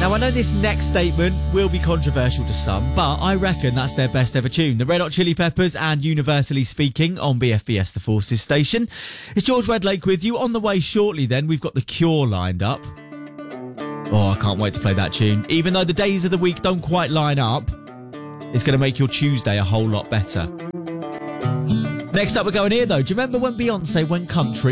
Now, I know this next statement will be controversial to some, but I reckon that's their best ever tune. The Red Hot Chili Peppers and Universally Speaking on BFBS The Forces station. It's George Wedlake with you. On the way shortly then, we've got The Cure lined up. Oh, I can't wait to play that tune. Even though the days of the week don't quite line up, it's going to make your Tuesday a whole lot better. Next up, we're going here, though. Do you remember when Beyonce went country?